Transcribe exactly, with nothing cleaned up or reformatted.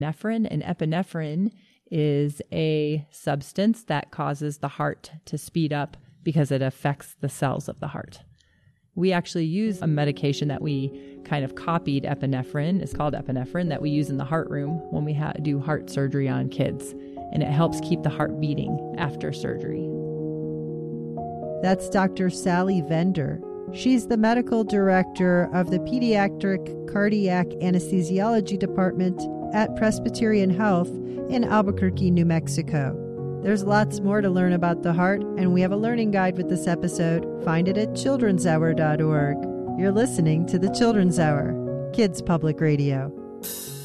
Epinephrine, and epinephrine is a substance that causes the heart to speed up because it affects the cells of the heart. We actually use a medication that we kind of copied epinephrine. It's called epinephrine that we use in the heart room when we ha- do heart surgery on kids. And it helps keep the heart beating after surgery. That's Doctor Sally Vender. She's the medical director of the Pediatric Cardiac Anesthesiology Department at Presbyterian Health in Albuquerque, New Mexico. There's lots more to learn about the heart, and we have a learning guide with this episode. Find it at children's hour dot org. You're listening to the Children's Hour, Kids Public Radio.